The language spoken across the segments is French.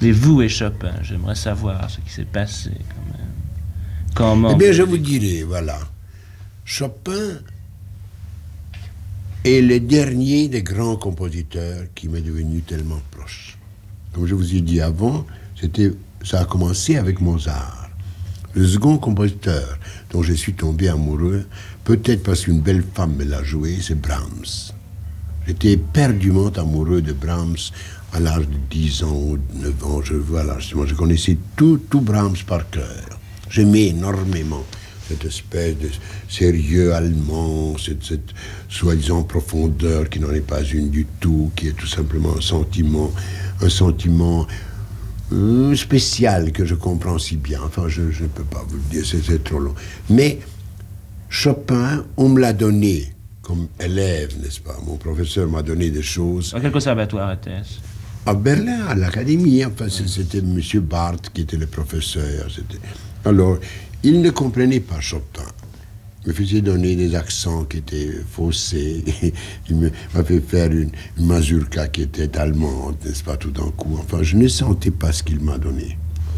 Mais vous et Chopin, j'aimerais savoir ce qui s'est passé quand même. Comment? Eh bien, je vous dirai, voilà. Chopin est le dernier des grands compositeurs qui m'est devenu tellement proche. Comme je vous ai dit avant, ça a commencé avec Mozart. Le second compositeur dont je suis tombé amoureux, peut-être parce qu'une belle femme me l'a joué, c'est Brahms. J'étais éperdument amoureux de Brahms à l'âge de 10 ans ou 9 ans. Je connaissais tout Brahms par cœur. J'aimais énormément cette espèce de sérieux allemand, cette soi-disant profondeur qui n'en est pas une du tout, qui est tout simplement un sentiment spécial que je comprends si bien. Enfin, je ne peux pas vous le dire, c'est trop long. Mais Chopin, on me l'a donné comme élève, n'est-ce pas? Mon professeur m'a donné des choses. À quel conservatoire était-ce? À Berlin, à l'Académie. Enfin, c'était M. Barthes qui était le professeur. Alors, il ne comprenait pas Chopin. Il me faisait donner des accents qui étaient faussés. Il m'a fait faire une mazurka qui était allemande, n'est-ce pas, tout d'un coup. Enfin, je ne sentais pas ce qu'il m'a donné.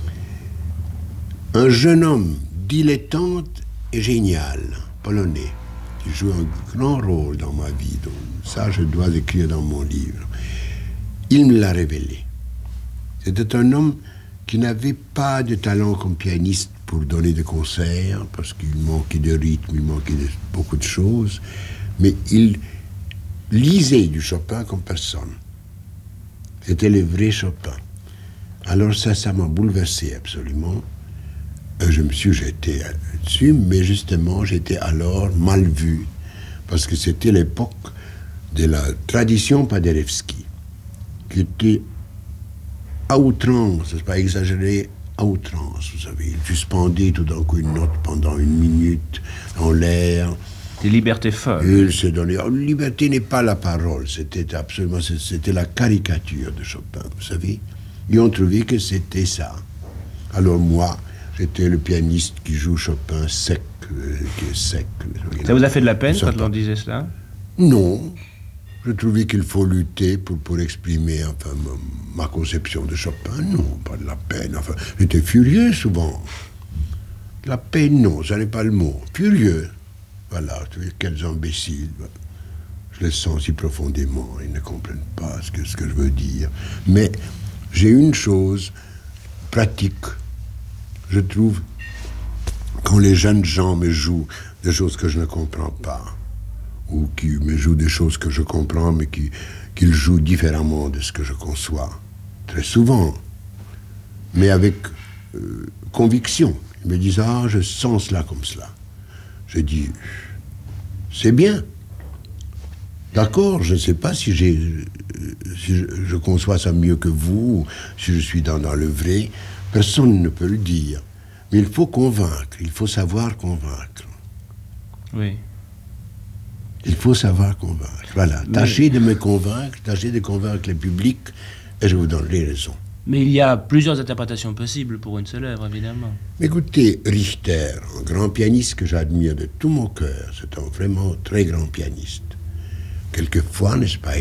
Un jeune homme dilettante et génial, polonais, qui joue un grand rôle dans ma vie. Donc, ça, je dois écrire dans mon livre. Il me l'a révélé. C'était un homme qui n'avait pas de talent comme pianiste pour donner des concerts, parce qu'il manquait de rythme, il manquait de beaucoup de choses, mais il lisait du Chopin comme personne. C'était le vrai Chopin. Alors ça m'a bouleversé absolument. Je me suis jeté dessus, mais justement, j'étais alors mal vu, parce que c'était l'époque de la tradition Paderewski, qui était à outrance, c'est pas exagéré, à outrance, vous savez. Il suspendait tout d'un coup une note pendant 1 minute en l'air. Des libertés folles. Il se donnait. Liberté n'est pas la parole, c'était la caricature de Chopin, vous savez. Ils ont trouvé que c'était ça. Alors moi, j'étais le pianiste qui joue Chopin sec, qui est sec. Ça vous a fait de la peine quand on disait cela? Non. Je trouvais qu'il faut lutter pour exprimer enfin, ma conception de Chopin. Non, pas de la peine. Enfin, j'étais furieux souvent. La peine, non, ça n'est pas le mot. Furieux. Voilà, quels imbéciles. Je les sens si profondément. Ils ne comprennent pas ce que je veux dire. Mais j'ai une chose pratique. Je trouve, quand les jeunes gens me jouent des choses que je ne comprends pas, ou qui me jouent des choses que je comprends, mais qu'ils jouent différemment de ce que je conçois. Très souvent. Mais avec conviction. Ils me disent, ah, je sens cela comme cela. Je dis, c'est bien. D'accord, je ne sais pas si je conçois ça mieux que vous, ou si je suis dans le vrai. Personne ne peut le dire. Mais il faut convaincre, il faut savoir convaincre. Oui. Il faut savoir convaincre. Voilà. Tâchez de me convaincre, tâchez de convaincre le public, et je vous donnerai raison. Mais il y a plusieurs interprétations possibles pour une seule œuvre, évidemment. Écoutez, Richter, un grand pianiste que j'admire de tout mon cœur, c'est un vraiment très grand pianiste. Quelquefois, n'est-ce pas,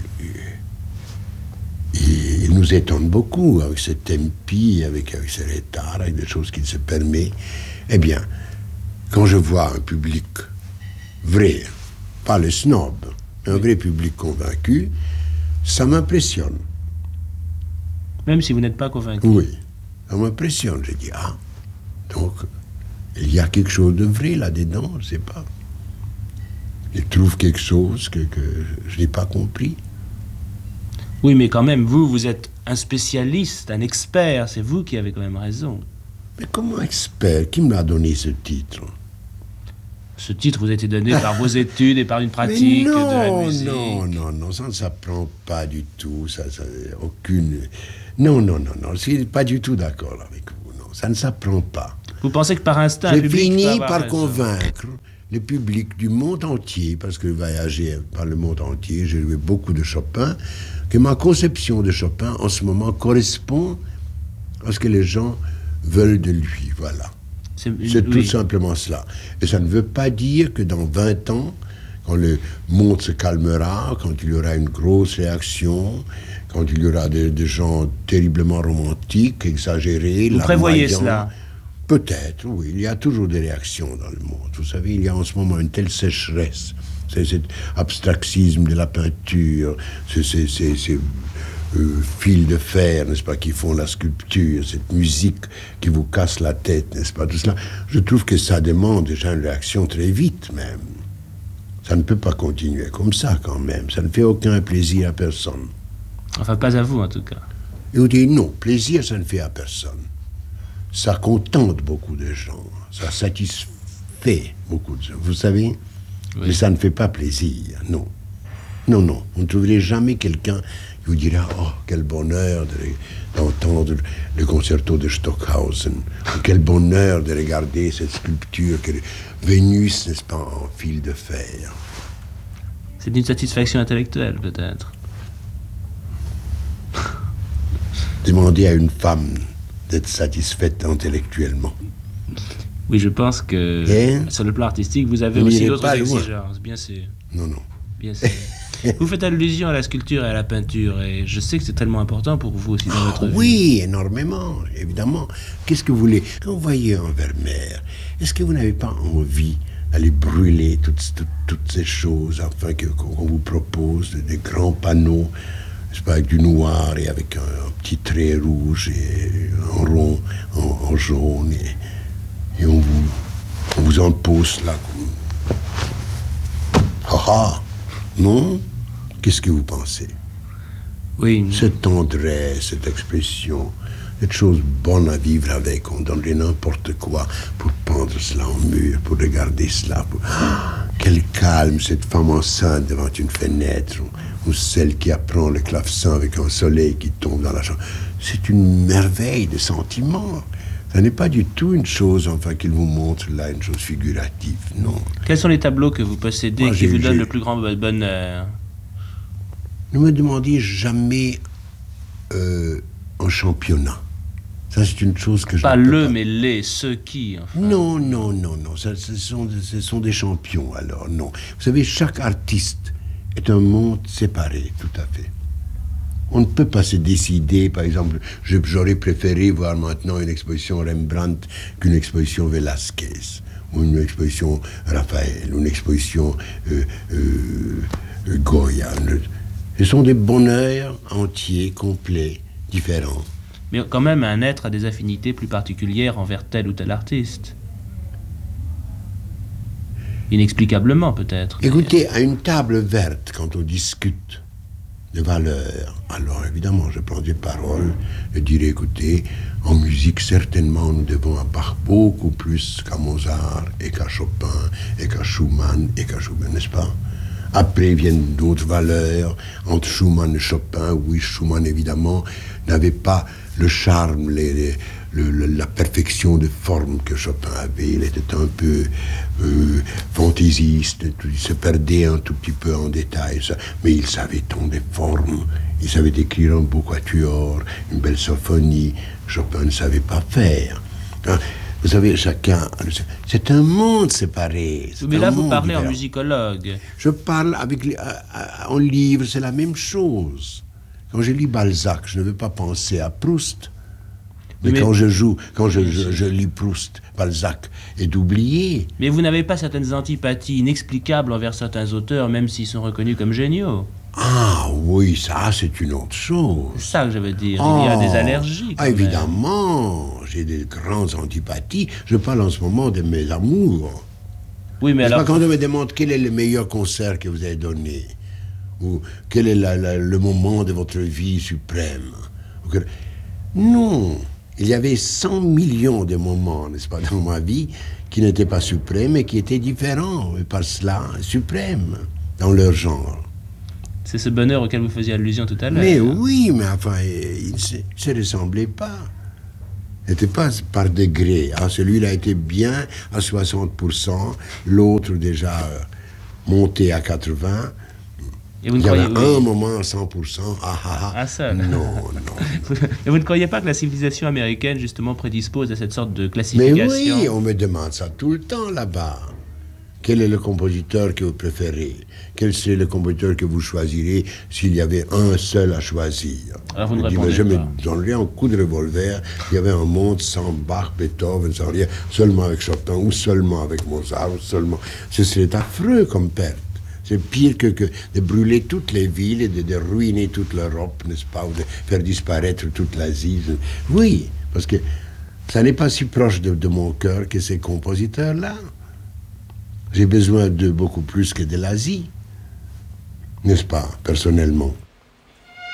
il nous étonne beaucoup avec ses tempi, avec ses retards, avec des choses qu'il se permet. Eh bien, quand je vois un public vrai, pas le snob, un vrai public convaincu, ça m'impressionne. Même si vous n'êtes pas convaincu. Oui, ça m'impressionne. Je dis, ah, donc, il y a quelque chose de vrai là-dedans, je ne sais pas. Il trouve quelque chose que je n'ai pas compris. Oui, mais quand même, vous êtes un spécialiste, un expert, c'est vous qui avez quand même raison. Mais comment expert? Qui me l'a donné ce titre? Ce titre vous a été donné par vos études et par une pratique de la musique. Non, ça ne s'apprend pas du tout, ça aucune... Non, je suis pas du tout d'accord avec vous, non, ça ne s'apprend pas. Vous pensez que par instinct, j'ai fini par convaincre le public du monde entier, parce que voyager par le monde entier, j'ai joué beaucoup de Chopin, que ma conception de Chopin, en ce moment, correspond à ce que les gens veulent de lui, voilà. C'est tout simplement cela. Et ça ne veut pas dire que dans 20 ans, quand le monde se calmera, quand il y aura une grosse réaction, quand il y aura des gens terriblement romantiques, exagérés, Vous prévoyez larmoyants. cela? Peut-être, oui. Il y a toujours des réactions dans le monde. Vous savez, il y a en ce moment une telle sécheresse. C'est cet abstraxisme de la peinture, ces fils de fer, n'est-ce pas, qui font la sculpture, cette musique qui vous casse la tête, n'est-ce pas, tout cela. Je trouve que ça demande déjà une réaction très vite, même. Ça ne peut pas continuer comme ça, quand même. Ça ne fait aucun plaisir à personne. Enfin, pas à vous, en tout cas. Et vous dites non, plaisir, ça ne fait à personne. Ça contente beaucoup de gens. Ça satisfait beaucoup de gens. Vous savez? Oui. Mais ça ne fait pas plaisir, non. Non, non. Vous ne trouverez jamais quelqu'un qui vous dira « Oh, quel bonheur d'entendre le concerto de Stockhausen. Ou quel bonheur de regarder cette sculpture que Vénus, n'est-ce pas, en fil de fer. » C'est une satisfaction intellectuelle, peut-être. Demandez à une femme d'être satisfaite intellectuellement. Oui, je pense que sur le plan artistique, vous avez Vous aussi n'irez d'autres pas loin. exigences, bien sûr. Non, non. Bien sûr. Vous faites allusion à la sculpture et à la peinture, et je sais que c'est tellement important pour vous aussi dans votre vie. Oui, énormément, évidemment. Qu'est-ce que vous voulez? Quand vous voyez un Vermeer, est-ce que vous n'avez pas envie d'aller brûler toutes ces choses, enfin, qu'on vous propose, des grands panneaux, n'est-ce pas, avec du noir et avec un petit trait rouge et un rond en jaune, et on vous en pose là. Ah, non? Qu'est-ce que vous pensez? Oui. Cette tendresse, cette expression, cette chose bonne à vivre avec, on donnerait n'importe quoi pour pendre cela en mur, pour regarder cela. Quel calme, cette femme enceinte devant une fenêtre, ou celle qui apprend le clavecin avec un soleil qui tombe dans la chambre. C'est une merveille de sentiment. Ce n'est pas du tout une chose, enfin, qu'il vous montre là, une chose figurative, non. Quels sont les tableaux que vous possédez Moi, qui vous donnent le plus grand bonheur? Ne me demandiez jamais un championnat. Ça, c'est une chose que je Pas ne peux le, pas. mais les, ceux qui, enfin. Non, non, non, non. Ce sont des champions, alors, non. Vous savez, chaque artiste est un monde séparé, tout à fait. On ne peut pas se décider, par exemple, j'aurais préféré voir maintenant une exposition Rembrandt qu'une exposition Velázquez, ou une exposition Raphaël, ou une exposition Goya. Ce sont des bonheurs entiers, complets, différents. Mais quand même, un être a des affinités plus particulières envers tel ou tel artiste. Inexplicablement, peut-être. Écoutez, à une table verte, quand on discute de valeurs, alors évidemment, je prends des paroles, je dirais, écoutez, en musique, certainement, nous devons à Bach beaucoup plus qu'à Mozart, et qu'à Chopin, et qu'à Schumann, et qu'à Schubert, n'est-ce pas? Après viennent d'autres valeurs, entre Schumann et Chopin. Oui, Schumann, évidemment, n'avait pas le charme, la perfection de forme que Chopin avait. Il était un peu fantaisiste, il se perdait un tout petit peu en détail, ça. Mais il savait tant des formes, il savait écrire un beau quatuor, une belle symphonie. Chopin ne savait pas faire. Hein? Vous savez, chacun... C'est un monde séparé. Mais là, vous parlez différent. en musicologue. Je parle en livre, c'est la même chose. Quand je lis Balzac, je ne veux pas penser à Proust. Mais quand je lis Proust, Balzac est oublié. Mais vous n'avez pas certaines antipathies inexplicables envers certains auteurs, même s'ils sont reconnus comme géniaux. Ah oui, ça c'est une autre chose. C'est ça que je veux dire. Il y a des allergies. Quand même. Évidemment, j'ai des grandes antipathies. Je parle en ce moment de mes amours. Oui, mais alors... Quand on me demande quel est le meilleur concert que vous avez donné, ou quel est le moment de votre vie suprême. Non, il y avait 100 millions de moments, n'est-ce pas, dans ma vie qui n'étaient pas suprêmes et qui étaient différents, et par cela suprêmes dans leur genre. C'est ce bonheur auquel vous faisiez allusion tout à l'heure. Mais oui, mais enfin, ils ne se ressemblaient pas. C'était pas par degré. Ah, celui-là était bien à 60%, l'autre déjà monté à 80%. Et vous ne Il y avait croyez... un moment à 100%. Ah, ça. Non, non. Mais vous ne croyez pas que la civilisation américaine, justement, prédispose à cette sorte de Mais classification? oui, on me demande ça tout le temps là-bas. quel est le compositeur que vous préférez? Quel serait le compositeur que vous choisirez s'il y avait un seul à choisir? Alors vous ne répondez je me pas. donnerais un coup de revolver. Il y avait un monde sans Bach, Beethoven, sans rien, seulement avec Chopin, ou seulement avec Mozart, ou seulement... Ce serait affreux comme perte. C'est pire que de brûler toutes les villes et de ruiner toute l'Europe, n'est-ce pas, ou de faire disparaître toute l'Asie. Oui, parce que ça n'est pas si proche de mon cœur que ces compositeurs-là. J'ai besoin d'eux beaucoup plus que de l'Asie, n'est-ce pas, personnellement.